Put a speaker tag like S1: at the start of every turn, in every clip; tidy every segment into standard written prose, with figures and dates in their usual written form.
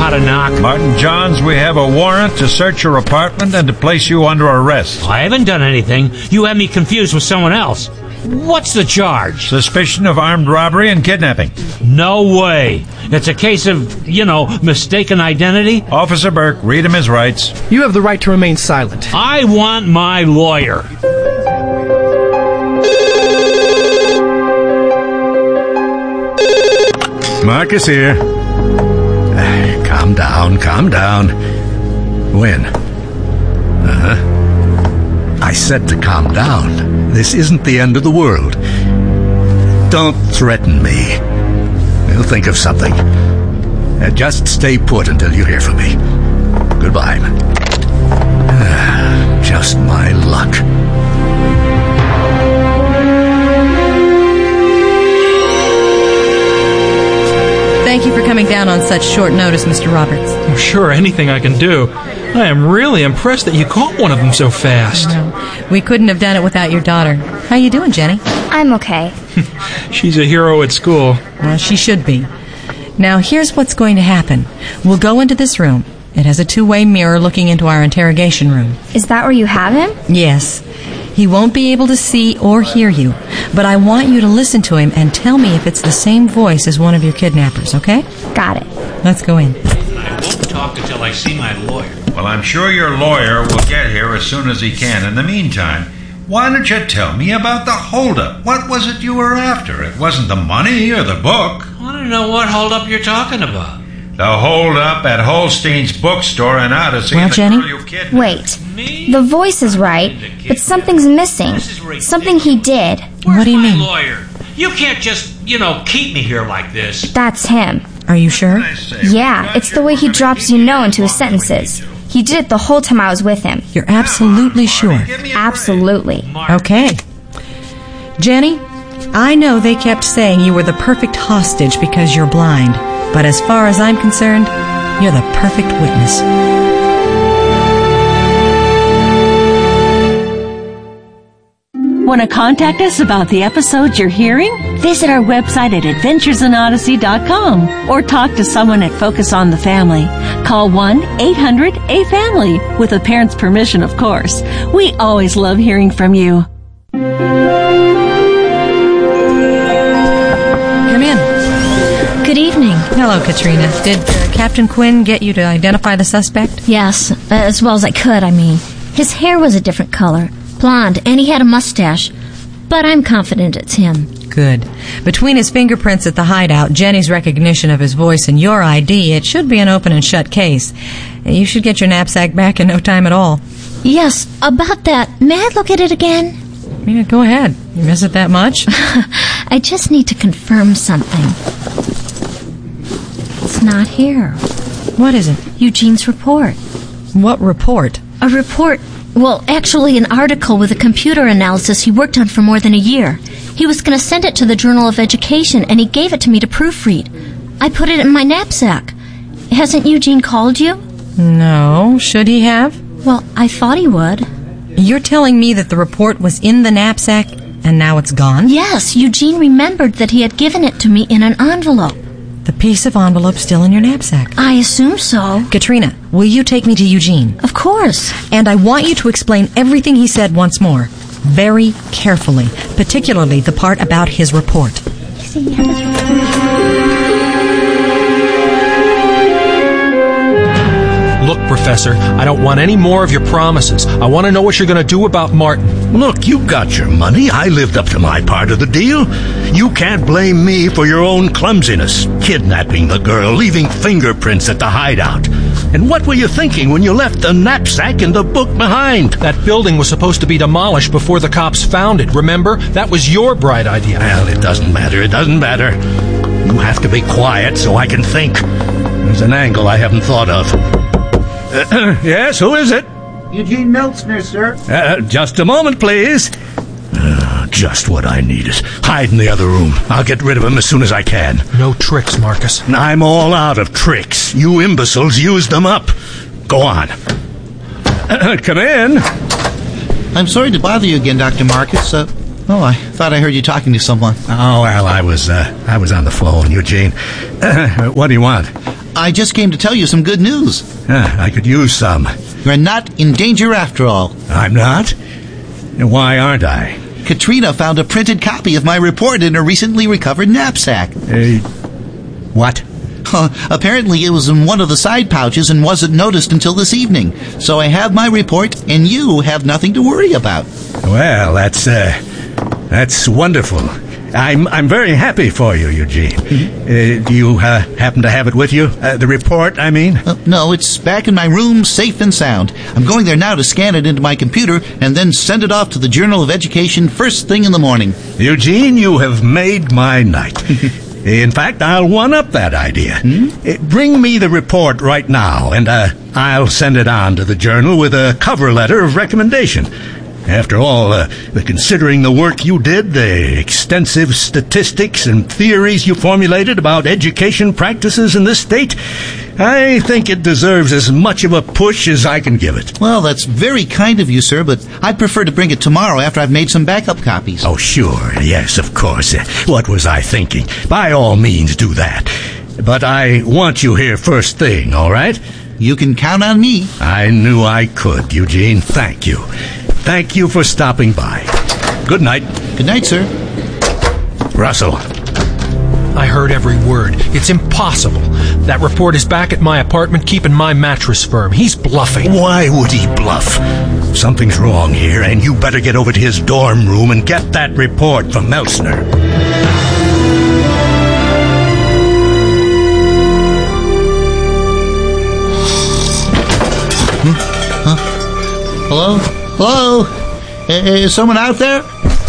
S1: how to knock.
S2: Martin Johns, we have a warrant to search your apartment and to place you under arrest.
S1: I haven't done anything. You have me confused with someone else. What's the charge?
S2: Suspicion of armed robbery and kidnapping.
S1: No way. It's a case of, mistaken identity.
S2: Officer Burke, read him his rights.
S3: You have the right to remain silent.
S1: I want my lawyer.
S4: Marcus here. Calm down. When? I said to calm down. This isn't the end of the world. Don't threaten me. We'll think of something. Just stay put until you hear from me. Goodbye. Just my luck.
S5: Thank you for coming down on such short notice, Mr. Roberts.
S3: I'm sure anything I can do. I am really impressed that you caught one of them so fast.
S5: No, we couldn't have done it without your daughter. How you doing, Jenny?
S6: I'm okay.
S3: She's a hero at school.
S5: Well, she should be. Now, here's what's going to happen. We'll go into this room. It has a two-way mirror looking into our interrogation room.
S6: Is that where you have him?
S5: Yes. He won't be able to see or hear you, but I want you to listen to him and tell me if it's the same voice as one of your kidnappers, okay?
S6: Got it.
S5: Let's go in.
S1: I won't talk until I see my lawyer.
S2: Well, I'm sure your lawyer will get here as soon as he can. In the meantime, why don't you tell me about the holdup? What was it you were after? It wasn't the money or the book.
S1: I want to know what holdup you're talking about.
S2: The holdup at Holstein's bookstore in Odyssey.
S5: Well, Jenny?
S6: Wait. The voice is right, but something's missing. Something he did.
S5: What do you mean?
S1: Lawyer? You can't just, keep me here like this.
S6: That's him.
S5: Are you sure?
S6: Yeah, it's the way he drops into his sentences. He did it the whole time I was with him.
S5: You're absolutely sure?
S6: Absolutely.
S5: Okay. Jenny, I know they kept saying you were the perfect hostage because you're blind, but as far as I'm concerned, you're the perfect witness.
S7: Want to contact us about the episodes you're hearing? Visit our website at adventuresinodyssey.com or talk to someone at Focus on the Family. Call 1-800-A-FAMILY with a parent's permission, of course. We always love hearing from you.
S5: Come in.
S8: Good evening.
S5: Hello, Katrina. Did Captain Quinn get you to identify the suspect?
S8: Yes, as well as I could, I mean. His hair was a different color. Blonde, and he had a mustache. But I'm confident it's him.
S5: Good. Between his fingerprints at the hideout, Jenny's recognition of his voice, and your ID, it should be an open and shut case. You should get your knapsack back in no time at all.
S8: Yes, about that, may I look at it again?
S5: Yeah, go ahead. You miss it that much?
S8: I just need to confirm something. It's not here.
S5: What is it?
S8: Eugene's report.
S5: What report?
S8: A report. Well, actually an article with a computer analysis he worked on for more than a year. He was going to send it to the Journal of Education, and he gave it to me to proofread. I put it in my knapsack. Hasn't Eugene called you?
S5: No. Should he have?
S8: Well, I thought he would.
S5: You're telling me that the report was in the knapsack, and now it's gone?
S8: Yes, Eugene remembered that he had given it to me in an envelope.
S5: The piece of envelope still in your knapsack?
S8: I assume so.
S5: Katrina, will you take me to Eugene?
S8: Of course.
S5: And I want you to explain everything he said once more. Very carefully. Particularly the part about his report.
S3: Look, Professor, I don't want any more of your promises. I want to know what you're going to do about Martin.
S4: Look, you got your money. I lived up to my part of the deal. You can't blame me for your own clumsiness. Kidnapping the girl, leaving fingerprints at the hideout. And what were you thinking when you left the knapsack and the book behind?
S3: That building was supposed to be demolished before the cops found it, remember? That was your bright idea.
S4: Well, it doesn't matter. You have to be quiet so I can think. There's an angle I haven't thought of. Yes, who is it?
S9: Eugene Meltzner, sir.
S4: Just a moment, please. Just what I needed. Hide in the other room. I'll get rid of him as soon as I can.
S3: No tricks, Marcus.
S4: I'm all out of tricks. You imbeciles used them up. Go on. Come in.
S9: I'm sorry to bother you again, Dr. Marcus. I thought I heard you talking to someone.
S4: Oh, well, I was on the phone, Eugene. What do you want?
S9: I just came to tell you some good news.
S4: I could use some.
S9: You're not in danger after all.
S4: I'm not? Why aren't I?
S9: Katrina found a printed copy of my report in a recently recovered knapsack.
S4: What?
S9: Apparently it was in one of the side pouches and wasn't noticed until this evening. So I have my report, and you have nothing to worry about.
S4: Well, that's wonderful. I'm very happy for you, Eugene. Do you happen to have it with you? The report, I mean?
S9: No, it's back in my room, safe and sound. I'm going there now to scan it into my computer and then send it off to the Journal of Education first thing in the morning.
S4: Eugene, you have made my night. In fact, I'll one-up that idea. Bring me the report right now, and I'll send it on to the Journal with a cover letter of recommendation. After all, considering the work you did, the extensive statistics and theories you formulated about education practices in this state, I think it deserves as much of a push as I can give it.
S9: Well, that's very kind of you, sir, but I'd prefer to bring it tomorrow after I've made some backup copies.
S4: Oh, sure. Yes, of course. What was I thinking? By all means, do that. But I want you here first thing, all right?
S9: You can count on me.
S4: I knew I could, Eugene. Thank you. Thank you for stopping by. Good night.
S9: Good night, sir.
S4: Russell.
S3: I heard every word. It's impossible. That report is back at my apartment keeping my mattress firm. He's bluffing.
S4: Why would he bluff? Something's wrong here, and you better get over to his dorm room and get that report from Meltzner.
S9: Hello? Hello? Is someone out there?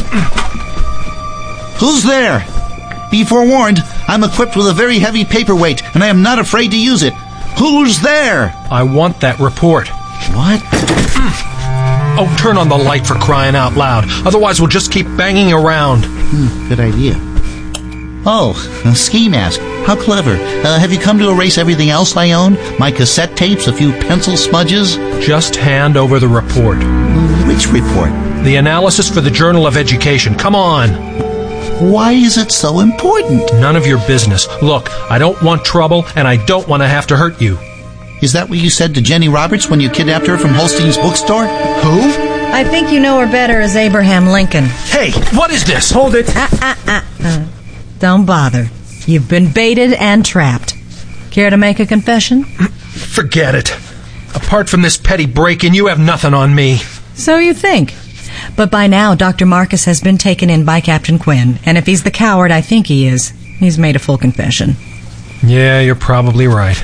S9: Who's there? Be forewarned, I'm equipped with a very heavy paperweight, and I am not afraid to use it. Who's there?
S3: I want that report.
S9: What?
S3: Oh, turn on the light for crying out loud. Otherwise, we'll just keep banging around.
S9: Good idea. Oh, a ski mask. How clever. Have you come to erase everything else I own? My cassette tapes, a few pencil smudges?
S3: Just hand over the report.
S9: Which report?
S3: The analysis for the Journal of Education. Come on.
S9: Why is it so important?
S3: None of your business. Look, I don't want trouble, and I don't want to have to hurt you.
S9: Is that what you said to Jenny Roberts when you kidnapped her from Holstein's bookstore?
S3: Who?
S5: I think you know her better as Abraham Lincoln.
S3: Hey, what is this? Hold it.
S5: Don't bother. You've been baited and trapped. Care to make a confession?
S3: Forget it. Apart from this petty break-in, you have nothing on me.
S5: So you think. But by now, Dr. Marcus has been taken in by Captain Quinn, and if he's the coward I think he is, he's made a full confession.
S3: Yeah, you're probably right.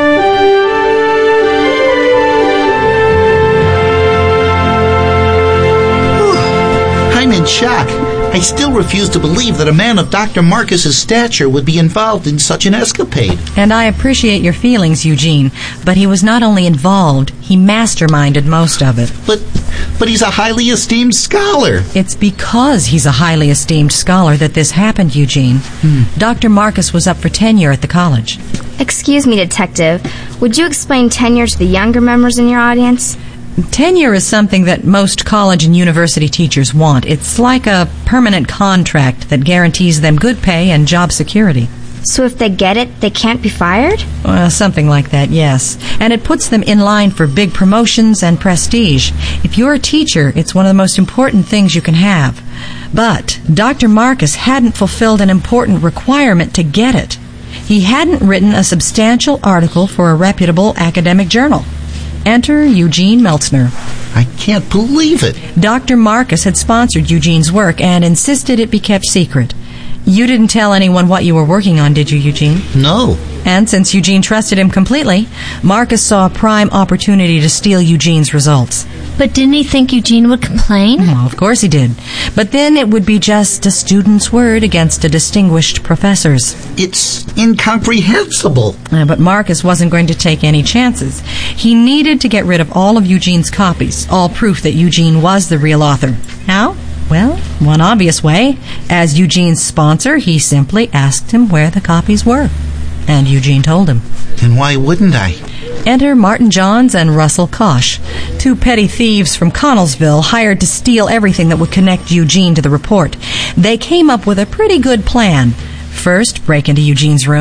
S9: I'm in shock. I still refuse to believe that a man of Dr. Marcus's stature would be involved in such an escapade.
S5: And I appreciate your feelings, Eugene, but he was not only involved, he masterminded most of it.
S9: But he's a highly esteemed scholar.
S5: It's because he's a highly esteemed scholar that this happened, Eugene. Dr. Marcus was up for tenure at the college.
S6: Excuse me, Detective. Would you explain tenure to the younger members in your audience?
S5: Tenure is something that most college and university teachers want. It's like a permanent contract that guarantees them good pay and job security.
S6: So if they get it, they can't be fired?
S5: Something like that, yes. And it puts them in line for big promotions and prestige. If you're a teacher, it's one of the most important things you can have. But Dr. Marcus hadn't fulfilled an important requirement to get it. He hadn't written a substantial article for a reputable academic journal. Enter Eugene Meltzner.
S9: I can't believe it.
S5: Dr. Marcus had sponsored Eugene's work and insisted it be kept secret. You didn't tell anyone what you were working on, did you, Eugene?
S9: No.
S5: And since Eugene trusted him completely, Marcus saw a prime opportunity to steal Eugene's results.
S8: But didn't he think Eugene would complain?
S5: Well, of course he did. But then it would be just a student's word against a distinguished professor's.
S9: It's incomprehensible.
S5: But Marcus wasn't going to take any chances. He needed to get rid of all of Eugene's copies, all proof that Eugene was the real author. How? Well, one obvious way. As Eugene's sponsor, he simply asked him where the copies were. And Eugene told him.
S9: And why wouldn't I?
S5: Enter Martin Johns and Russell Kosh, two petty thieves from Connellsville hired to steal everything that would connect Eugene to the report. They came up with a pretty good plan. First, break into Eugene's room,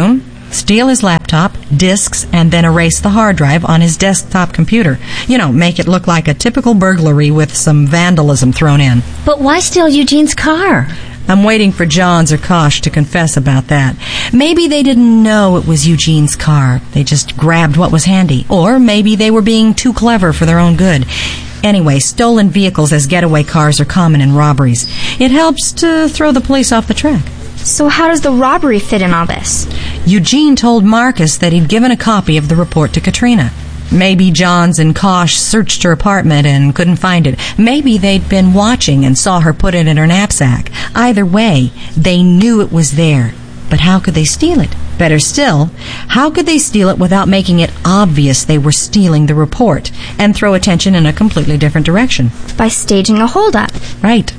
S5: steal his laptop, disks, and then erase the hard drive on his desktop computer. Make it look like a typical burglary with some vandalism thrown in.
S8: But why steal Eugene's car?
S5: I'm waiting for Johns or Kosh to confess about that. Maybe they didn't know it was Eugene's car. They just grabbed what was handy. Or maybe they were being too clever for their own good. Anyway, stolen vehicles as getaway cars are common in robberies. It helps to throw the police off the track.
S6: So how does the robbery fit in all this?
S5: Eugene told Marcus that he'd given a copy of the report to Katrina. Maybe Johns and Kosh searched her apartment and couldn't find it. Maybe they'd been watching and saw her put it in her knapsack. Either way, they knew it was there. But how could they steal it? Better still, how could they steal it without making it obvious they were stealing the report and throw attention in a completely different direction?
S6: By staging a holdup.
S5: Right.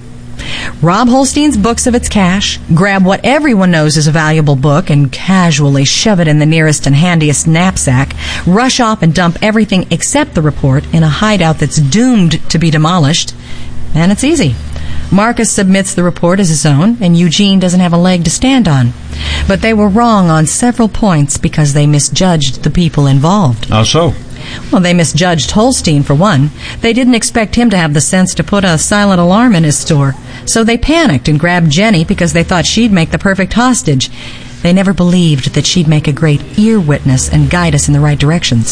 S5: Rob Holstein's books of its cash, grab what everyone knows is a valuable book and casually shove it in the nearest and handiest knapsack, rush off and dump everything except the report in a hideout that's doomed to be demolished, and it's easy. Marcus submits the report as his own, and Eugene doesn't have a leg to stand on. But they were wrong on several points because they misjudged the people involved.
S2: How so?
S5: Well, they misjudged Holstein, for one. They didn't expect him to have the sense to put a silent alarm in his store. So they panicked and grabbed Jenny because they thought she'd make the perfect hostage. They never believed that she'd make a great ear witness and guide us in the right directions.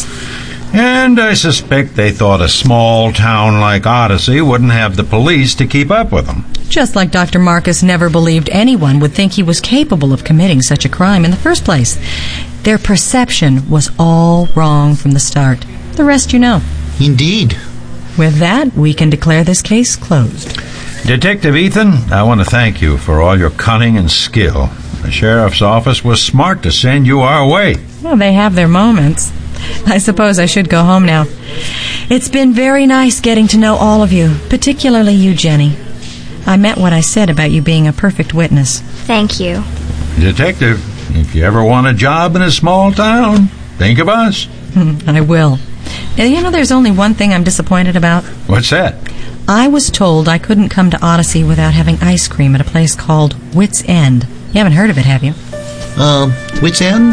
S2: And I suspect they thought a small town like Odyssey wouldn't have the police to keep up with them.
S5: Just like Dr. Marcus never believed anyone would think he was capable of committing such a crime in the first place. Their perception was all wrong from the start. The rest you know.
S9: Indeed.
S5: With that, we can declare this case closed.
S2: Detective Ethan, I want to thank you for all your cunning and skill. The sheriff's office was smart to send you our way.
S5: Well, they have their moments. I suppose I should go home now. It's been very nice getting to know all of you, particularly you, Jenny. I meant what I said about you being a perfect witness.
S6: Thank you.
S2: Detective, if you ever want a job in a small town, think of us.
S5: I will. There's only one thing I'm disappointed about.
S2: What's that?
S5: I was told I couldn't come to Odyssey without having ice cream at a place called Wits End. You haven't heard of it, have you?
S9: Wits End?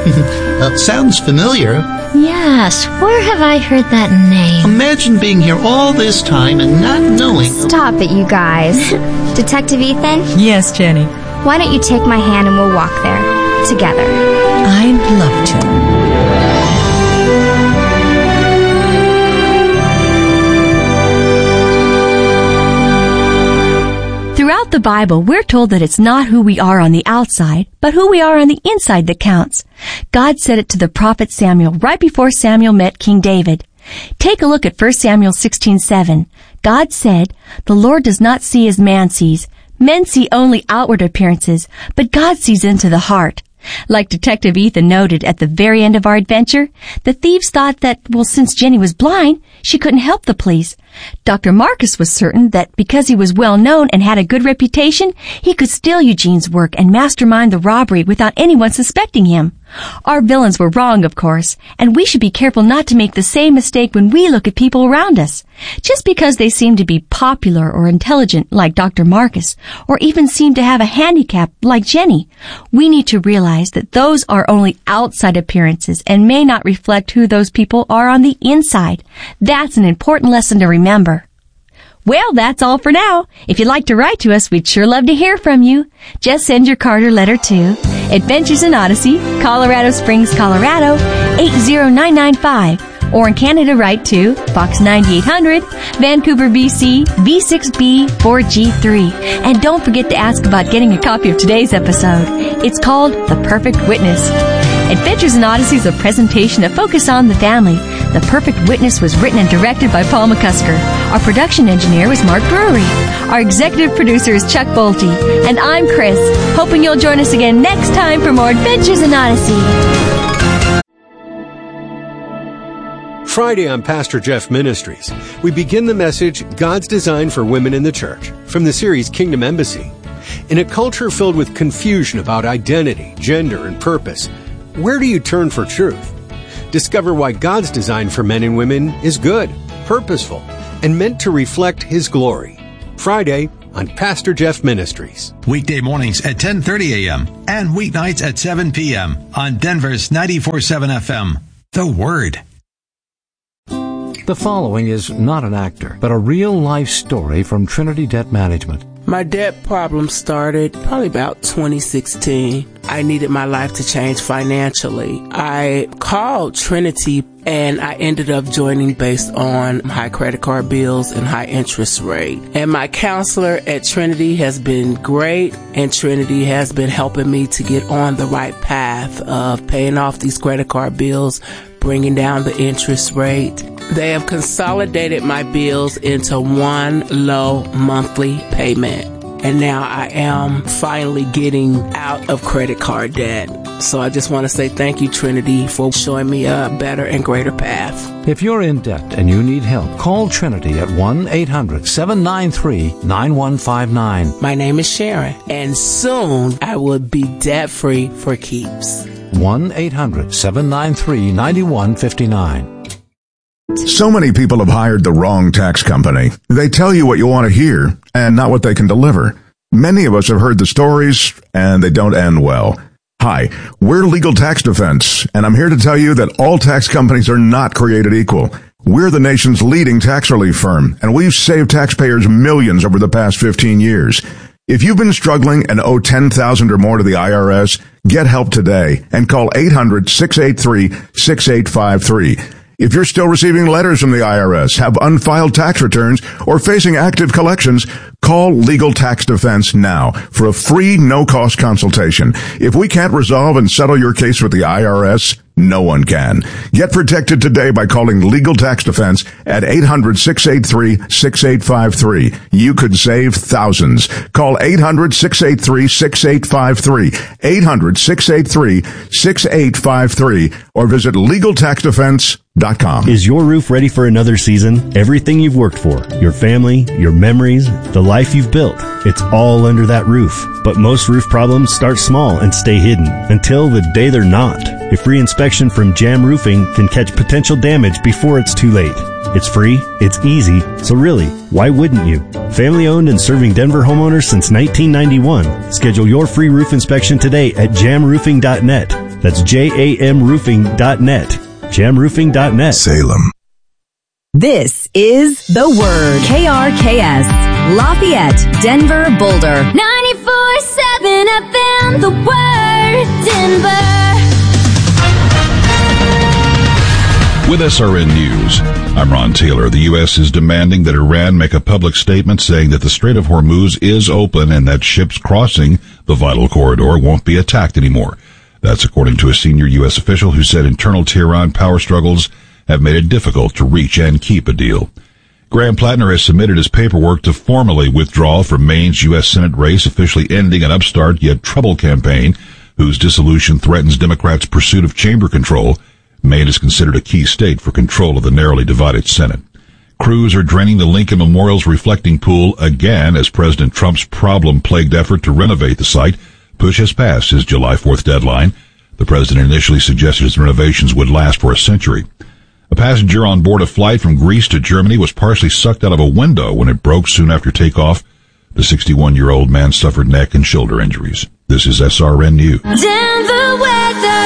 S9: Sounds familiar.
S8: Yes, where have I heard that name?
S9: Imagine being here all this time and not knowing...
S6: Stop it, you guys. Detective Ethan?
S5: Yes, Jenny?
S6: Why don't you take my hand and we'll walk there, together?
S5: I'd love to.
S7: Throughout the Bible, we're told that it's not who we are on the outside, but who we are on the inside that counts. God said it to the prophet Samuel right before Samuel met King David. Take a look at 1 Samuel 16:7. God said, "The Lord does not see as man sees. Men see only outward appearances, but God sees into the heart." Like Detective Ethan noted at the very end of our adventure, the thieves thought that, since Jenny was blind, she couldn't help the police. Dr. Marcus was certain that because he was well known and had a good reputation, he could steal Eugene's work and mastermind the robbery without anyone suspecting him. Our villains were wrong, of course, and we should be careful not to make the same mistake when we look at people around us. Just because they seem to be popular or intelligent like Dr. Marcus, or even seem to have a handicap like Jenny, we need to realize that those are only outside appearances and may not reflect who those people are on the inside. That's an important lesson to remember. Well, that's all for now. If you'd like to write to us, we'd sure love to hear from you. Just send your card or letter to Adventures in Odyssey, Colorado Springs, Colorado, 80995. Or in Canada, write to Box 9800, Vancouver, BC, V6B 4G3. And don't forget to ask about getting a copy of today's episode. It's called The Perfect Witness. Adventures in Odyssey is a presentation of Focus on the Family. The Perfect Witness was written and directed by Paul McCusker. Our production engineer was Mark Drury. Our executive producer is Chuck Bolte. And I'm Chris, hoping you'll join us again next time for more Adventures in Odyssey.
S10: Friday on Pastor Jeff Ministries, we begin the message, God's Design for Women in the Church, from the series Kingdom Embassy. In a culture filled with confusion about identity, gender, and purpose, where do you turn for truth? Discover why God's design for men and women is good, purposeful, and meant to reflect His glory. Friday, on Pastor Jeff Ministries.
S11: Weekday mornings at 10:30 a.m. and weeknights at 7 p.m. on Denver's 94.7 FM. The Word.
S12: The following is not an actor, but a real-life story from Trinity Debt Management.
S13: My debt problem started probably about 2016. I needed my life to change financially. I called Trinity and I ended up joining based on high credit card bills and high interest rate. And my counselor at Trinity has been great, and Trinity has been helping me to get on the right path of paying off these credit card bills, bringing down the interest rate. They have consolidated my bills into one low monthly payment. And now I am finally getting out of credit card debt. So I just want to say thank you, Trinity, for showing me a better and greater path.
S12: If you're in debt and you need help, call Trinity at 1-800-793-9159.
S13: My name is Sharon, and soon I will be debt-free for keeps.
S12: 1-800-793-9159.
S14: So many people have hired the wrong tax company. They tell you what you want to hear and not what they can deliver. Many of us have heard the stories, and they don't end well. Hi, we're Legal Tax Defense, and I'm here to tell you that all tax companies are not created equal. We're the nation's leading tax relief firm, and we've saved taxpayers millions over the past 15 years. If you've been struggling and owe $10,000 or more to the IRS, get help today and call 800-683-6853. If you're still receiving letters from the IRS, have unfiled tax returns, or facing active collections, call Legal Tax Defense now for a free, no-cost consultation. If we can't resolve and settle your case with the IRS, no one can. Get protected today by calling Legal Tax Defense at 800-683-6853. You could save thousands. Call 800-683-6853, 800-683-6853, or visit LegalTaxDefense.com.
S15: Is your roof ready for another season? Everything you've worked for, your family, your memories, the life you've built, it's all under that roof. But most roof problems start small and stay hidden until the day they're not. A free inspection from Jam Roofing can catch potential damage before it's too late. It's free, it's easy, so really, why wouldn't you? Family owned and serving Denver homeowners since 1991. Schedule your free roof inspection today at jamroofing.net. That's JAMroofing.net. JamRoofing.net.
S16: Salem. This is The Word. KRKS. Lafayette, Denver, Boulder.
S17: 94.7 FM. The Word. Denver.
S18: With SRN News, I'm Ron Taylor. The U.S. is demanding that Iran make a public statement saying that the Strait of Hormuz is open and that ships crossing the vital corridor won't be attacked anymore. That's according to a senior U.S. official who said internal Tehran power struggles have made it difficult to reach and keep a deal. Graham Plattner has submitted his paperwork to formally withdraw from Maine's U.S. Senate race, officially ending an upstart yet troubled campaign whose dissolution threatens Democrats' pursuit of chamber control. Maine is considered a key state for control of the narrowly divided Senate. Crews are draining the Lincoln Memorial's reflecting pool again as President Trump's problem-plagued effort to renovate the site pushes past his July 4th deadline. The president initially suggested his renovations would last for a century. A passenger on board a flight from Greece to Germany was partially sucked out of a window when it broke soon after takeoff. The 61-year-old man suffered neck and shoulder injuries. This is SRN News.
S17: Denver weather.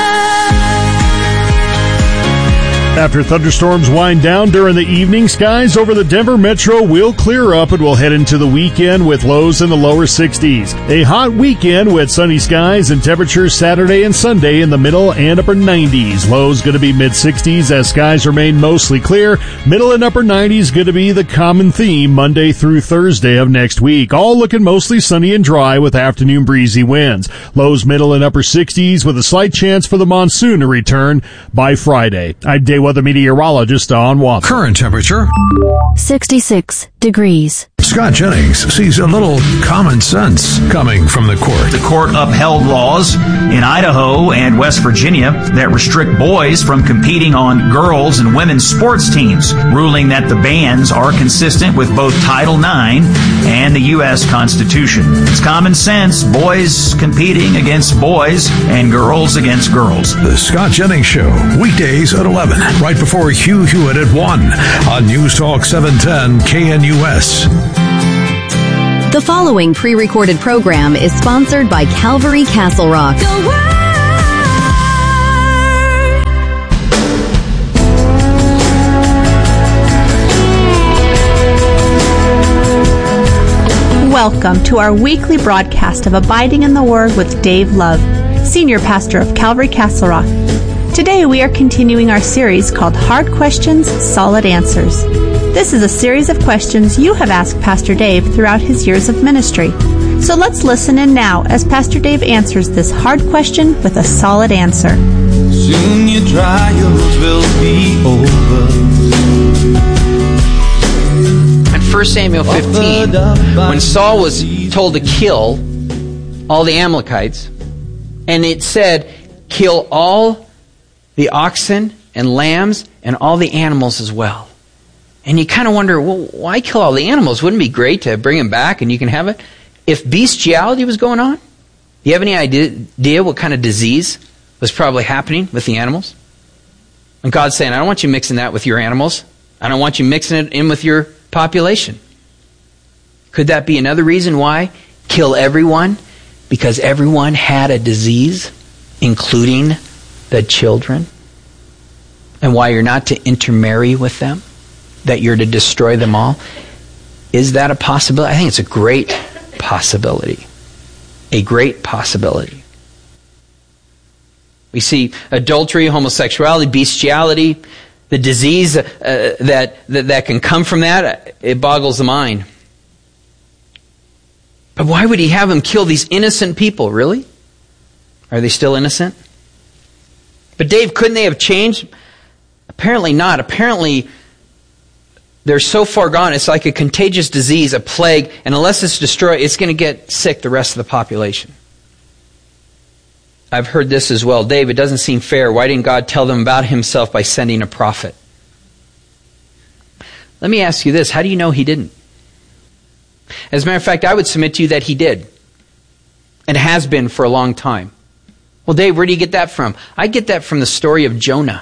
S19: After thunderstorms wind down during the evening, skies over the Denver metro will clear up and we'll head into the weekend with lows in the lower 60s. A hot weekend with sunny skies and temperatures Saturday and Sunday in the middle and upper 90s. Lows going to be mid-60s as skies remain mostly clear. Middle and upper 90s going to be the common theme Monday through Thursday of next week. All looking mostly sunny and dry with afternoon breezy winds. Lows middle and upper 60s with a slight chance for the monsoon to return by Friday. I'm Day Weather meteorologist Don Watson.
S11: Current temperature
S20: 66 degrees.
S11: Scott Jennings sees a little common sense coming from the court.
S21: The court upheld laws in Idaho and West Virginia that restrict boys from competing on girls' and women's sports teams, ruling that the bans are consistent with both Title IX and the U.S. Constitution. It's common sense, boys competing against boys and girls against girls.
S11: The Scott Jennings Show, weekdays at 11, right before Hugh Hewitt at 1 on News Talk 710 KNUS.
S16: The following pre-recorded program is sponsored by Calvary Castle Rock.
S1: Welcome to our weekly broadcast of Abiding in the Word with Dave Love, Senior Pastor of Calvary Castle Rock. Today we are continuing our series called Hard Questions, Solid Answers. This is a series of questions you have asked Pastor Dave throughout his years of ministry. So let's listen in now as Pastor Dave answers this hard question with a solid answer.
S22: Soon your trials will be over.
S23: In 1 Samuel 15, when Saul was told to kill all the Amalekites, and it said, kill all the oxen and lambs and all the animals as well. And you kind of wonder, well, why kill all the animals? Wouldn't it be great to bring them back and you can have it? If bestiality was going on, do you have any idea what kind of disease was probably happening with the animals? And God's saying, I don't want you mixing that with your animals. I don't want you mixing it in with your population. Could that be another reason why? Kill everyone? Because everyone had a disease, including the children? And why you're not to intermarry with them? That you're to destroy them all? Is that a possibility? I think it's a great possibility. A great possibility. We see adultery, homosexuality, bestiality, the disease that can come from that. It boggles the mind. But why would he have them kill these innocent people? Really? Are they still innocent? But Dave, couldn't they have changed? Apparently not. Apparently they're so far gone, it's like a contagious disease, a plague, and unless it's destroyed, it's going to get sick the rest of the population. I've heard this as well. Dave, it doesn't seem fair. Why didn't God tell them about himself by sending a prophet? Let me ask you this. How do you know he didn't? As a matter of fact, I would submit to you that he did. And has been for a long time. Well, Dave, where do you get that from? I get that from the story of Jonah.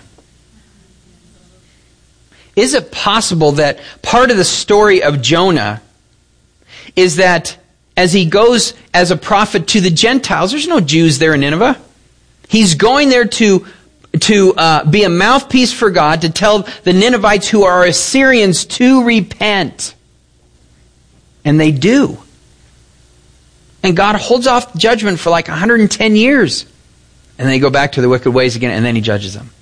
S23: Is it possible that part of the story of Jonah is that as he goes as a prophet to the Gentiles, there's no Jews there in Nineveh. He's going there to be a mouthpiece for God, to tell the Ninevites who are Assyrians to repent. And they do. And God holds off judgment for like 110 years. And then they go back to their wicked ways again, and then he judges them.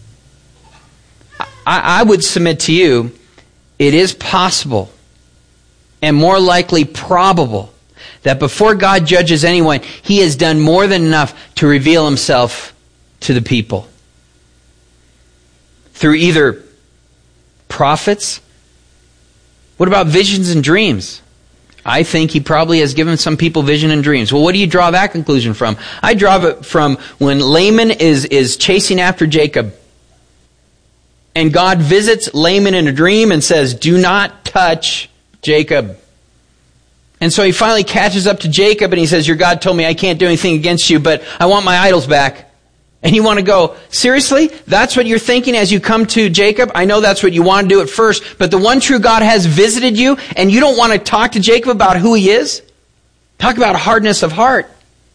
S23: I would submit to you, it is possible and more likely probable that before God judges anyone, he has done more than enough to reveal himself to the people. Through either prophets. What about visions and dreams? I think he probably has given some people vision and dreams. Well, what do you draw that conclusion from? I draw it from when Laman is chasing after Jacob. And God visits Laman in a dream and says, do not touch Jacob. And so he finally catches up to Jacob and he says, your God told me I can't do anything against you, but I want my idols back. And you want to go, seriously? That's what you're thinking as you come to Jacob? I know that's what you want to do at first, but the one true God has visited you and you don't want to talk to Jacob about who he is? Talk about hardness of heart.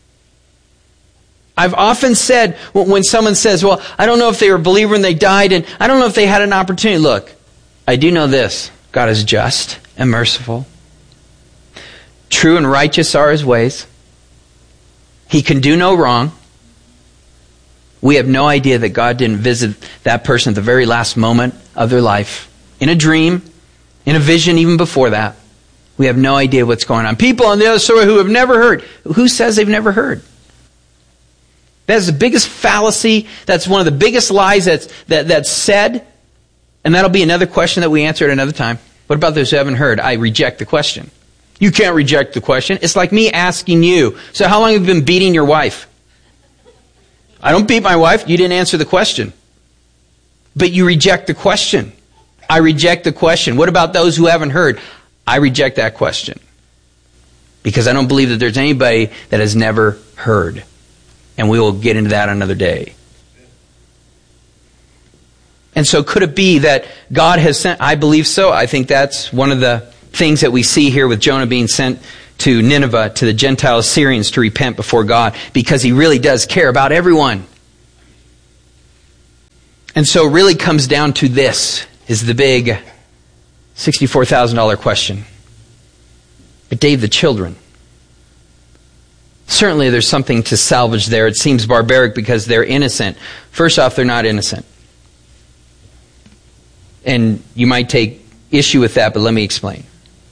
S23: I've often said, when someone says, well, I don't know if they were a believer and they died, and I don't know if they had an opportunity. Look, I do know this. God is just and merciful. True and righteous are his ways. He can do no wrong. We have no idea that God didn't visit that person at the very last moment of their life. In a dream, in a vision even before that. We have no idea what's going on. People on the other side who have never heard. Who says they've never heard? That's the biggest fallacy. That's one of the biggest lies that's said. And that'll be another question that we answer at another time. What about those who haven't heard? I reject the question. You can't reject the question. It's like me asking you, so how long have you been beating your wife? I don't beat my wife. You didn't answer the question. But you reject the question. I reject the question. What about those who haven't heard? I reject that question. Because I don't believe that there's anybody that has never heard. And we will get into that another day. And so could it be that God has sent? I believe so. I think that's one of the things that we see here with Jonah being sent to Nineveh, to the Gentile Assyrians to repent before God, because he really does care about everyone. And so it really comes down to this, is the big $64,000 question. But Dave, the children. Certainly there's something to salvage there. It seems barbaric because they're innocent. First off, they're not innocent. And you might take issue with that, but let me explain.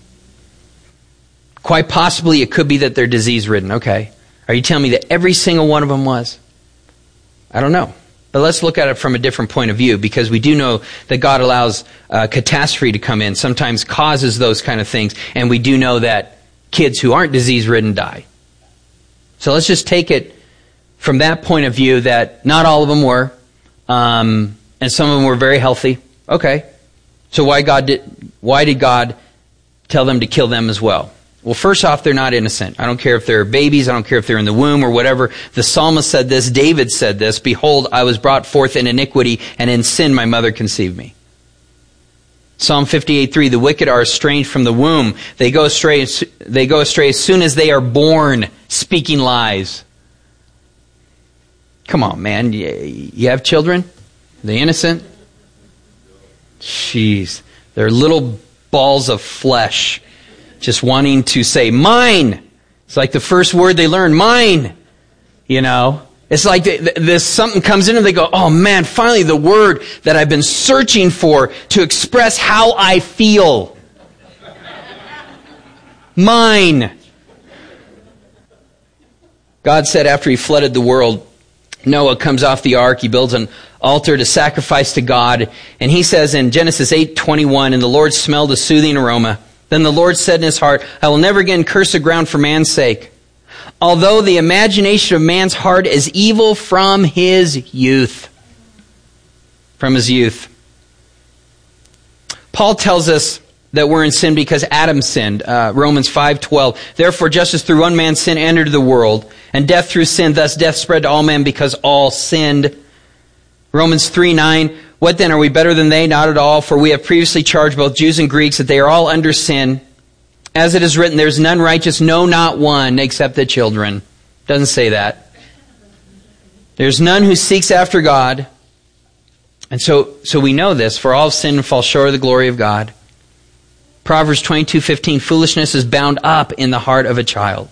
S23: Quite possibly it could be that they're disease-ridden. Okay. Are you telling me that every single one of them was? I don't know. But let's look at it from a different point of view, because we do know that God allows catastrophe to come in, sometimes causes those kind of things, and we do know that kids who aren't disease-ridden die. So let's just take it from that point of view that not all of them were, and some of them were very healthy. Okay. So why did God tell them to kill them as well? Well, first off, they're not innocent. I don't care if they're babies. I don't care if they're in the womb or whatever. The psalmist said this. David said this. Behold, I was brought forth in iniquity, and in sin my mother conceived me. Psalm 58:3, the wicked are estranged from the womb. They go astray as soon as they are born, speaking lies. Come on, man. You have children? Are they innocent? Jeez. They're little balls of flesh just wanting to say, mine. It's like the first word they learn, mine. You know? It's like this something comes in and they go, oh man, finally the word that I've been searching for to express how I feel. Mine. God said after he flooded the world, Noah comes off the ark, he builds an altar to sacrifice to God, and he says in Genesis 8:21, and the Lord smelled a soothing aroma. Then the Lord said in his heart, I will never again curse the ground for man's sake, although the imagination of man's heart is evil from his youth. From his youth. Paul tells us that we're in sin because Adam sinned. Romans 5:12. Therefore, just as through one man's sin entered the world, and death through sin, thus death spread to all men because all sinned. Romans 3:9. What then, are we better than they? Not at all, for we have previously charged both Jews and Greeks that they are all under sin. As it is written, there is none righteous, no, not one, except the children. Doesn't say that. There's none who seeks after God. And so we know this, for all have sinned and fall short of the glory of God. Proverbs 22:15, foolishness is bound up in the heart of a child.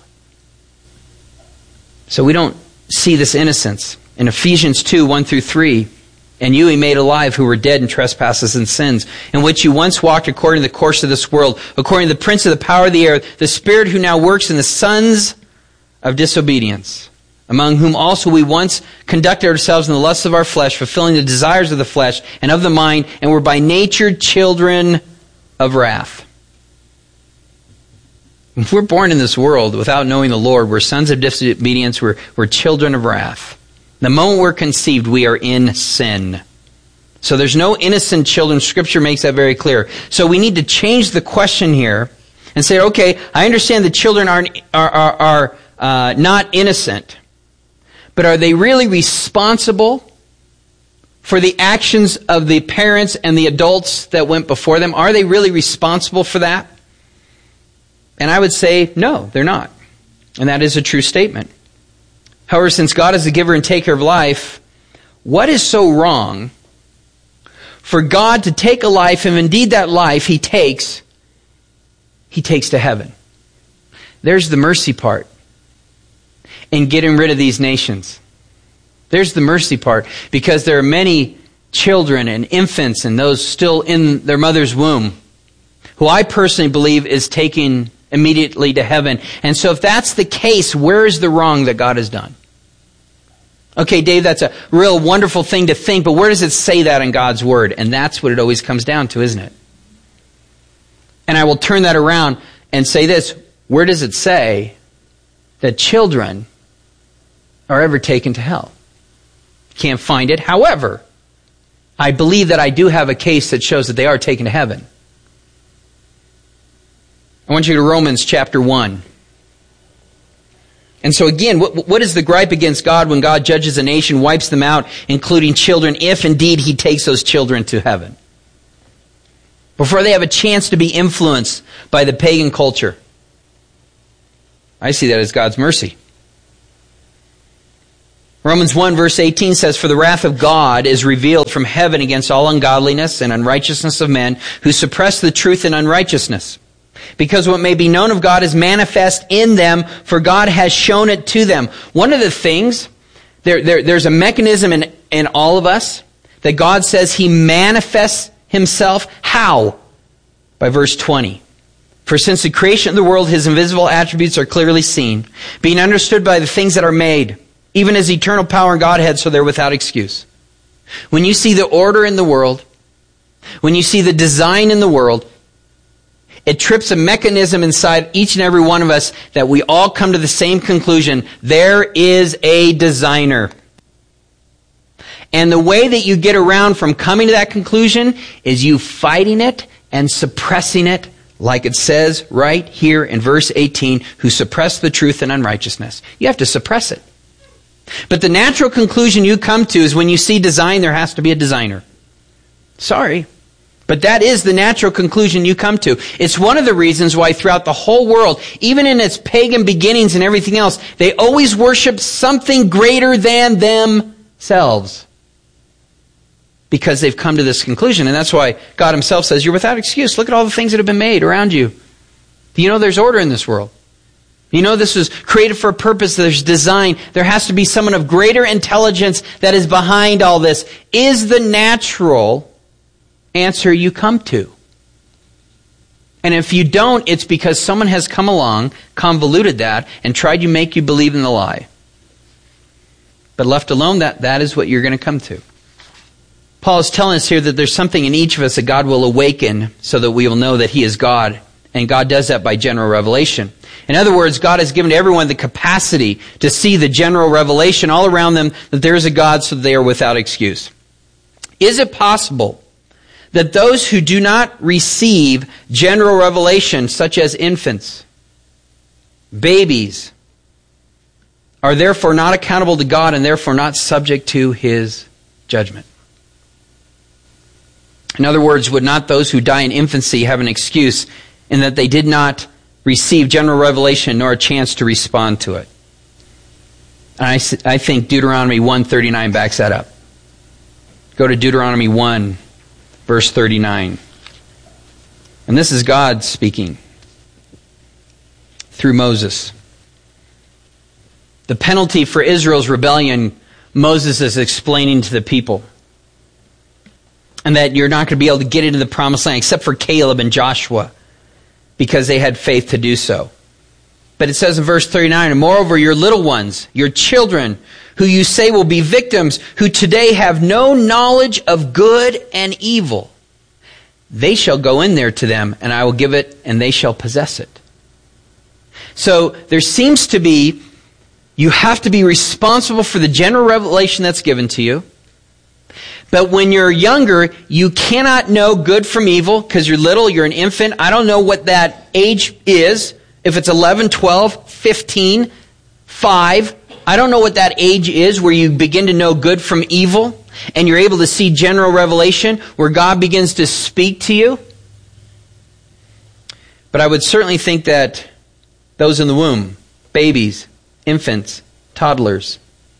S23: So we don't see this innocence. In Ephesians 2:1-3, and you he made alive who were dead in trespasses and sins, in which you once walked according to the course of this world, according to the prince of the power of the air, the spirit who now works in the sons of disobedience, among whom also we once conducted ourselves in the lusts of our flesh, fulfilling the desires of the flesh and of the mind, and were by nature children of wrath. If we're born in this world without knowing the Lord, we're sons of disobedience, we're children of wrath. The moment we're conceived, we are in sin. So there's no innocent children. Scripture makes that very clear. So we need to change the question here and say, okay, I understand the children are not innocent, but are they really responsible for the actions of the parents and the adults that went before them? Are they really responsible for that? And I would say, no, they're not. And that is a true statement. However, since God is the giver and taker of life, what is so wrong for God to take a life, and indeed that life He takes to heaven? There's the mercy part in getting rid of these nations. There's the mercy part, because there are many children and infants and those still in their mother's womb who I personally believe is taking immediately to heaven. And so if that's the case, where is the wrong that God has done? Okay, Dave, that's a real wonderful thing to think, but where does it say that in God's Word? And that's what it always comes down to, isn't it? And I will turn that around and say this. Where does it say that children are ever taken to hell? Can't find it. However, I believe that I do have a case that shows that they are taken to heaven. I want you to Romans chapter 1. And so again, what is the gripe against God when God judges a nation, wipes them out, including children, if indeed He takes those children to heaven? Before they have a chance to be influenced by the pagan culture. I see that as God's mercy. Romans 1 verse 18 says, "For the wrath of God is revealed from heaven against all ungodliness and unrighteousness of men who suppress the truth in unrighteousness. Because what may be known of God is manifest in them, for God has shown it to them." One of the things, there's a mechanism in all of us that God says He manifests Himself. How? By verse 20. "For since the creation of the world, His invisible attributes are clearly seen, being understood by the things that are made, even as eternal power and Godhead, so they're without excuse." When you see the order in the world, when you see the design in the world, it trips a mechanism inside each and every one of us that we all come to the same conclusion. There is a designer. And the way that you get around from coming to that conclusion is you fighting it and suppressing it, like it says right here in verse 18, "who suppress the truth in unrighteousness." You have to suppress it. But the natural conclusion you come to is when you see design, there has to be a designer. Sorry. But that is the natural conclusion you come to. It's one of the reasons why throughout the whole world, even in its pagan beginnings and everything else, they always worship something greater than themselves. Because they've come to this conclusion. And that's why God Himself says, you're without excuse. Look at all the things that have been made around you. You know there's order in this world. You know this was created for a purpose. There's design. There has to be someone of greater intelligence that is behind all this. Is the natural answer you come to. And if you don't, it's because someone has come along, convoluted that, and tried to make you believe in the lie. But left alone, that is what you're going to come to. Paul is telling us here that there's something in each of us that God will awaken so that we will know that He is God. And God does that by general revelation. In other words, God has given to everyone the capacity to see the general revelation all around them that there is a God, so that they are without excuse. Is it possible that those who do not receive general revelation, such as infants, babies, are therefore not accountable to God and therefore not subject to His judgment? In other words, would not those who die in infancy have an excuse in that they did not receive general revelation nor a chance to respond to it? And I think Deuteronomy 1:39 backs that up. Go to Deuteronomy 1, verse 39. And this is God speaking through Moses. The penalty for Israel's rebellion, Moses is explaining to the people. And that you're not going to be able to get into the promised land except for Caleb and Joshua, because they had faith to do so. But it says in verse 39, "And moreover, your little ones, your children, who you say will be victims, who today have no knowledge of good and evil, they shall go in there to them, and I will give it, and they shall possess it." So there seems to be, you have to be responsible for the general revelation that's given to you. But when you're younger, you cannot know good from evil because you're little, you're an infant. I don't know what that age is. If it's 11, 12, 15, 5, I don't know what that age is where you begin to know good from evil and you're able to see general revelation where God begins to speak to you. But I would certainly think that those in the womb, babies, infants, toddlers,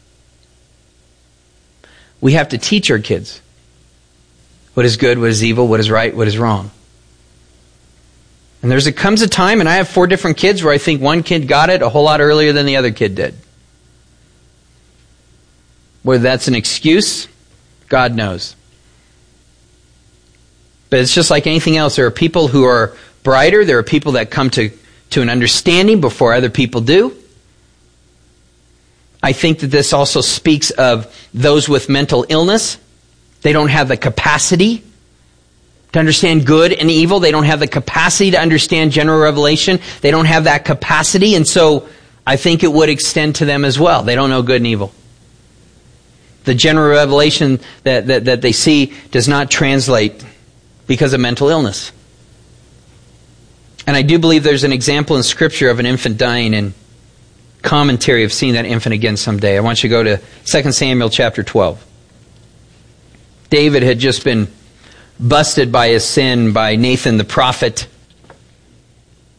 S23: we have to teach our kids what is good, what is evil, what is right, what is wrong. And comes a time, and I have 4 different kids, where I think one kid got it a whole lot earlier than the other kid did. Whether that's an excuse, God knows. But it's just like anything else. There are people who are brighter. There are people that come to an understanding before other people do. I think that this also speaks of those with mental illness. They don't have the capacity to understand good and evil. They don't have the capacity to understand general revelation. They don't have that capacity, and so I think it would extend to them as well. They don't know good and evil. The general revelation that they see does not translate because of mental illness. And I do believe there's an example in Scripture of an infant dying, and commentary of seeing that infant again someday. I want you to go to 2 Samuel chapter 12. David had just been busted by his sin by Nathan the prophet.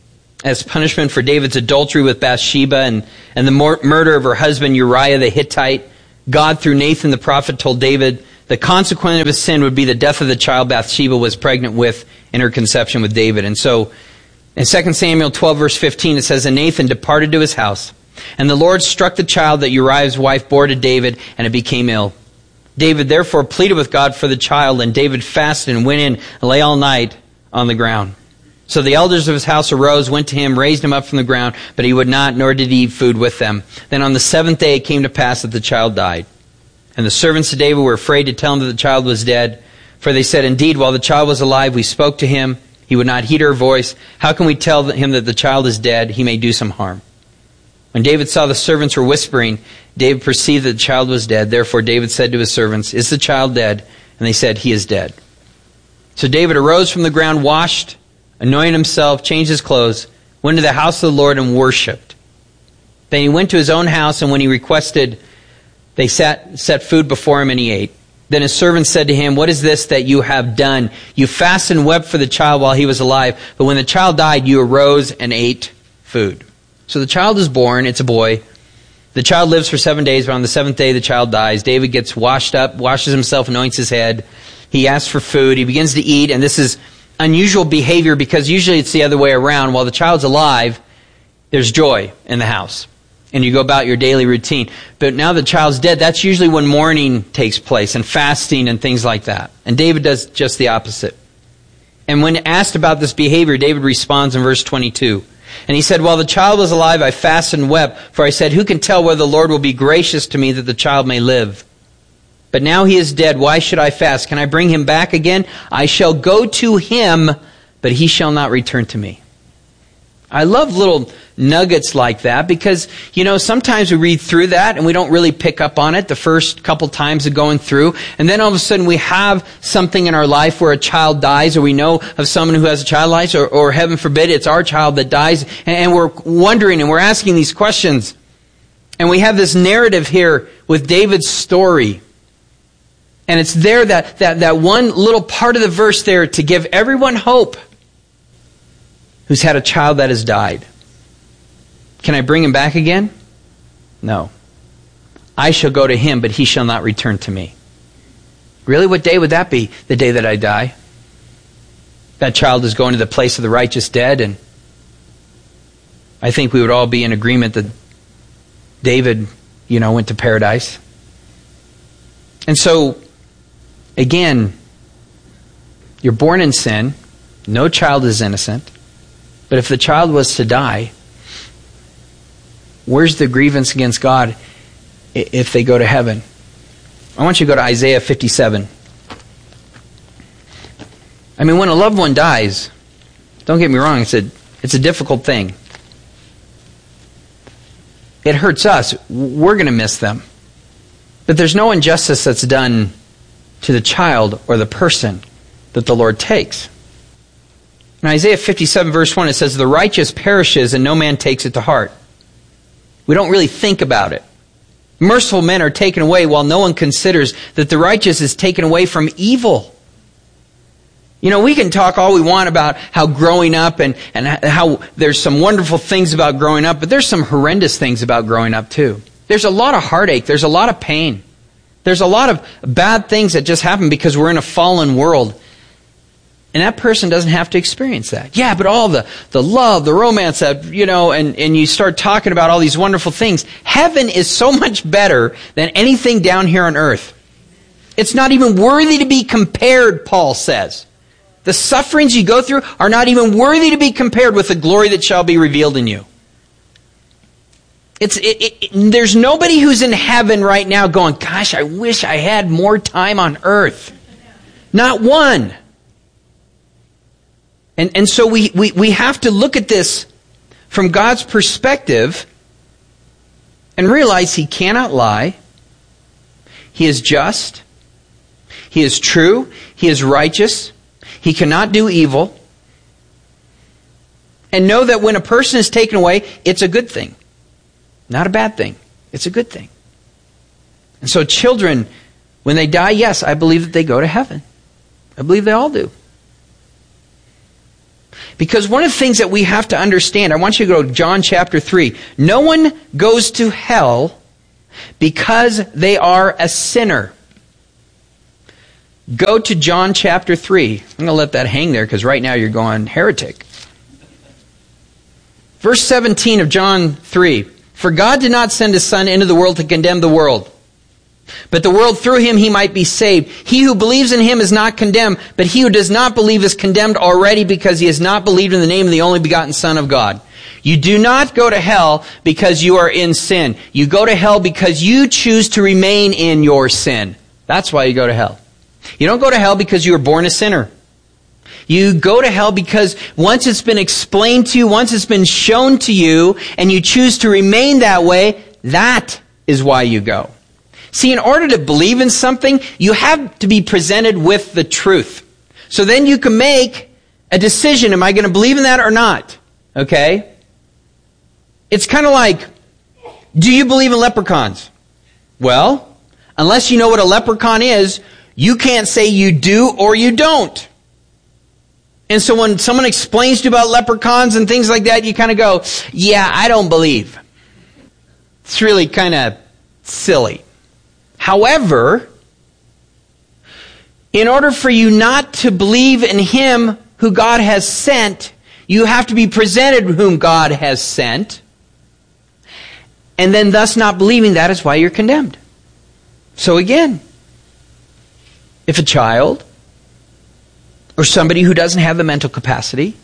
S23: as punishment for David's adultery with Bathsheba and the murder of her husband Uriah the Hittite, God, through Nathan the prophet, told David the consequence of his sin would be the death of the child Bathsheba was pregnant with in her conception with David. And so in 2 Samuel 12, verse 15, it says, "And Nathan departed to his house, and the Lord struck the child that Uriah's wife bore to David, and it became ill. David therefore pleaded with God for the child, and David fasted and went in and lay all night on the ground. So the elders of his house arose, went to him, raised him up from the ground, but he would not, nor did he eat food with them. Then on the 7th day it came to pass that the child died. And the servants of David were afraid to tell him that the child was dead. For they said, Indeed, while the child was alive, we spoke to him. He would not heed our voice. How can we tell him that the child is dead? He may do some harm. When David saw the servants were whispering, David perceived that the child was dead. Therefore David said to his servants, Is the child dead? And they said, He is dead. So David arose from the ground, washed, anointed himself, changed his clothes, went to the house of the Lord and worshipped. Then he went to his own house, and when he requested, they set food before him, and he ate. Then his servants said to him, What is this that you have done? You fasted and wept for the child while he was alive, but when the child died, you arose and ate food. So the child is born, it's a boy. The child lives for 7 days, but on the 7th day the child dies. David gets washed up, washes himself, anoints his head. He asks for food. He begins to eat, and this is unusual behavior because usually it's the other way around. While the child's alive, there's joy in the house, and you go about your daily routine. But now the child's dead, that's usually when mourning takes place and fasting and things like that. And David does just the opposite. And when asked about this behavior, David responds in verse 22. And he said, While the child was alive, I fasted and wept, for I said, Who can tell whether the Lord will be gracious to me that the child may live? But now he is dead. Why should I fast? Can I bring him back again? I shall go to him, but he shall not return to me. I love little nuggets like that because, sometimes we read through that and we don't really pick up on it the first couple times of going through. And then all of a sudden we have something in our life where a child dies, or we know of someone who has a child dies, or heaven forbid, it's our child that dies. And we're wondering and we're asking these questions. And we have this narrative here with David's story. And it's there that one little part of the verse there to give everyone hope who's had a child that has died. Can I bring him back again? No. I shall go to him, but he shall not return to me. Really, what day would that be? The day that I die? That child is going to the place of the righteous dead, and I think we would all be in agreement that David, went to paradise. And so, again, you're born in sin. No child is innocent. But if the child was to die, where's the grievance against God if they go to heaven? I want you to go to Isaiah 57. When a loved one dies, don't get me wrong, it's a difficult thing. It hurts us. We're going to miss them. But there's no injustice that's done to the child or the person that the Lord takes. In Isaiah 57 verse 1 it says, The righteous perishes and no man takes it to heart. We don't really think about it. Merciful men are taken away while no one considers that the righteous is taken away from evil. We can talk all we want about how growing up and how there's some wonderful things about growing up, but there's some horrendous things about growing up too. There's a lot of heartache. There's a lot of pain. There's a lot of bad things that just happen because we're in a fallen world. And that person doesn't have to experience that. Yeah, but all the love, the romance, and you start talking about all these wonderful things. Heaven is so much better than anything down here on earth. It's not even worthy to be compared, Paul says. The sufferings you go through are not even worthy to be compared with the glory that shall be revealed in you. There's nobody who's in heaven right now going, Gosh, I wish I had more time on earth. Not one. And so we have to look at this from God's perspective and realize He cannot lie. He is just. He is true. He is righteous. He cannot do evil. And know that when a person is taken away, it's a good thing. Not a bad thing. It's a good thing. And so children, when they die, yes, I believe that they go to heaven. I believe they all do. Because one of the things that we have to understand, I want you to go to John chapter 3. No one goes to hell because they are a sinner. Go to John chapter 3. I'm going to let that hang there because right now you're going heretic. Verse 17 of John 3. For God did not send His Son into the world to condemn the world, but the world through Him he might be saved. He who believes in Him is not condemned, but he who does not believe is condemned already because he has not believed in the name of the only begotten Son of God. You do not go to hell because you are in sin. You go to hell because you choose to remain in your sin. That's why you go to hell. You don't go to hell because you were born a sinner. You go to hell because once it's been explained to you, once it's been shown to you, and you choose to remain that way, that is why you go. See, in order to believe in something, you have to be presented with the truth. So then you can make a decision, am I going to believe in that or not? Okay? It's kind of like, do you believe in leprechauns? Well, unless you know what a leprechaun is, you can't say you do or you don't. And so when someone explains to you about leprechauns and things like that, you kind of go, yeah, I don't believe. It's really kind of silly. However, in order for you not to believe in Him who God has sent, you have to be presented whom God has sent. And then thus not believing, that is why you're condemned. So again, if a child or somebody who doesn't have the mental capacity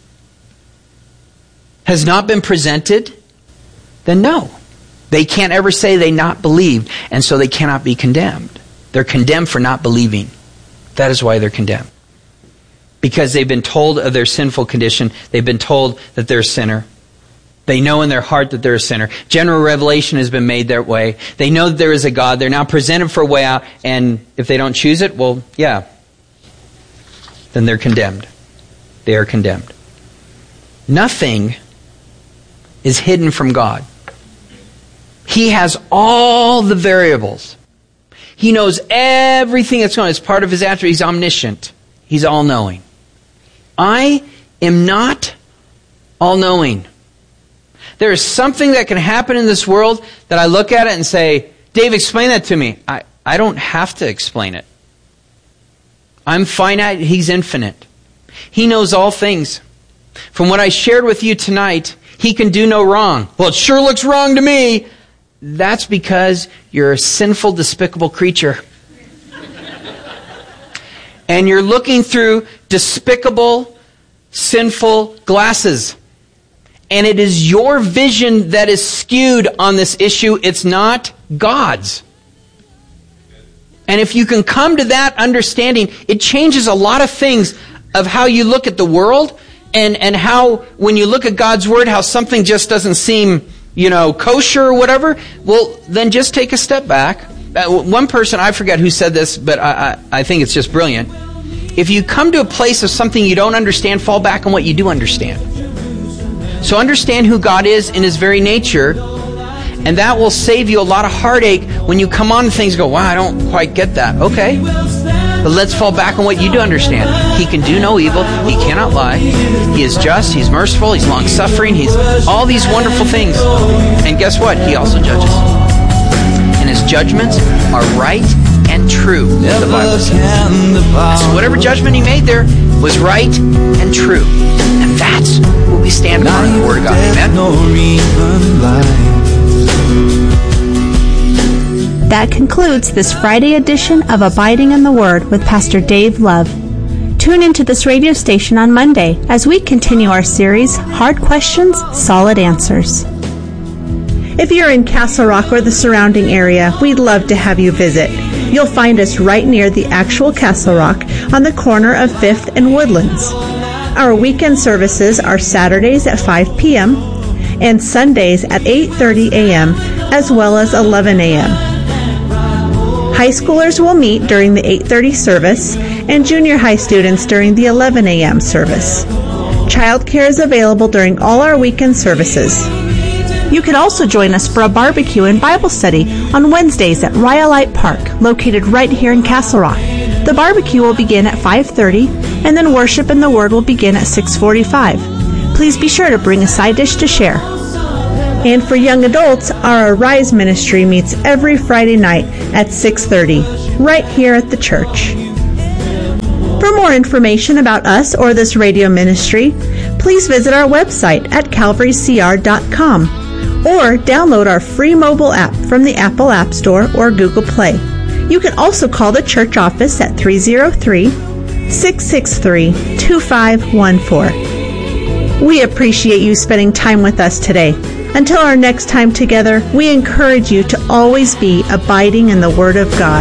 S23: has not been presented, then no. They can't ever say they not believed, and so they cannot be condemned. They're condemned for not believing. That is why they're condemned. Because they've been told of their sinful condition. They've been told that they're a sinner. They know in their heart that they're a sinner. General revelation has been made their way. They know that there is a God. They're now presented for a way out, and if they don't choose it, well, yeah, then they're condemned. They are condemned. Nothing is hidden from God. He has all the variables. He knows everything that's going on. It's part of His attribute. He's omniscient. He's all-knowing. I am not all-knowing. There is something that can happen in this world that I look at it and say, Dave, explain that to me. I don't have to explain it. I'm finite. He's infinite. He knows all things. From what I shared with you tonight, He can do no wrong. Well, it sure looks wrong to me. That's because you're a sinful, despicable creature. And you're looking through despicable, sinful glasses. And it is your vision that is skewed on this issue. It's not God's. And if you can come to that understanding, it changes a lot of things of how you look at the world and how, when you look at God's Word, how something just doesn't seem, kosher or whatever. Well, then just take a step back. One person, I forget who said this, but I think it's just brilliant. If you come to a place of something you don't understand, fall back on what you do understand. So understand who God is in His very nature, and that will save you a lot of heartache when you come on to things and go, wow, I don't quite get that. Okay, but let's fall back on what you do understand. He can do no evil. He cannot lie. He is just. He's merciful. He's long-suffering. He's all these wonderful things. And guess what? He also judges. And His judgments are right and true, the Bible says. So whatever judgment He made there was right and true. And that's what we stand upon in the Word of God. Amen?
S1: That concludes this Friday edition of Abiding in the Word with Pastor Dave Love. Tune into this radio station on Monday as we continue our series, Hard Questions, Solid Answers. If you're in Castle Rock or the surrounding area, we'd love to have you visit. You'll find us right near the actual Castle Rock on the corner of 5th and Woodlands. Our weekend services are Saturdays at 5 p.m. and Sundays at 8:30 a.m. as well as 11 a.m. High schoolers will meet during the 8:30 service and junior high students during the 11 a.m. service. Childcare is available during all our weekend services. You can also join us for a barbecue and Bible study on Wednesdays at Rhyolite Park, located right here in Castle Rock. The barbecue will begin at 5:30, and then worship and the Word will begin at 6:45. Please be sure to bring a side dish to share. And for young adults, our Arise ministry meets every Friday night at 6:30, right here at the church. For more information about us or this radio ministry, please visit our website at calvarycr.com or download our free mobile app from the Apple App Store or Google Play. You can also call the church office at 303-663-2514. We appreciate you spending time with us today. Until our next time together, we encourage you to always be abiding in the Word of God.